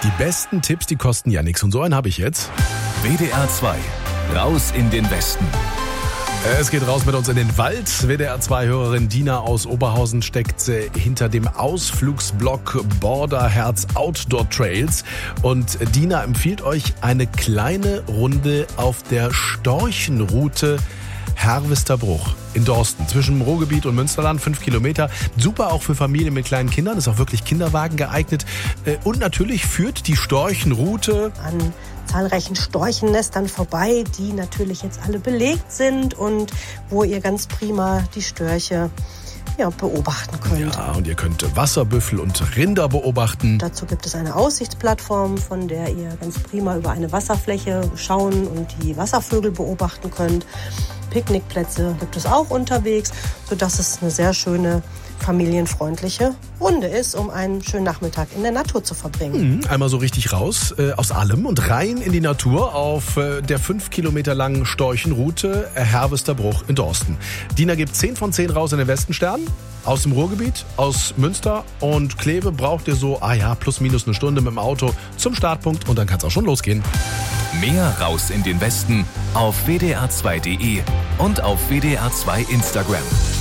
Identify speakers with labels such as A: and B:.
A: Die besten Tipps, die kosten ja nichts. Und so einen habe ich jetzt.
B: WDR 2, raus in den Westen.
A: Es geht raus mit uns in den Wald. WDR-2-Hörerin Dina aus Oberhausen steckt hinter dem Ausflugsblock Borderherz Outdoor Trails. Und Dina empfiehlt euch eine kleine Runde auf der Storchenroute Herwesterbruch in Dorsten, zwischen dem Ruhrgebiet und Münsterland, 5 Kilometer. Super auch für Familien mit kleinen Kindern, ist auch wirklich Kinderwagen geeignet. Und natürlich führt die Storchenroute
C: an zahlreichen Storchennestern vorbei, die natürlich jetzt alle belegt sind und wo ihr ganz prima die Störche beobachten könnt.
A: Ja, und ihr könnt Wasserbüffel und Rinder beobachten.
C: Dazu gibt es eine Aussichtsplattform, von der ihr ganz prima über eine Wasserfläche schauen und die Wasservögel beobachten könnt. Picknickplätze gibt es auch unterwegs, sodass es eine sehr schöne, familienfreundliche Runde ist, um einen schönen Nachmittag in der Natur zu verbringen.
A: Einmal so richtig raus aus allem und rein in die Natur auf der 5 Kilometer langen Storchenroute Herwesterbruch in Dorsten. Dina gibt 10 von 10 raus in den Westenstern. Aus dem Ruhrgebiet, aus Münster und Kleve braucht ihr so, plus minus eine Stunde mit dem Auto zum Startpunkt und dann kann es auch schon losgehen.
B: Mehr raus in den Westen auf wdr2.de und auf WDR 2 Instagram.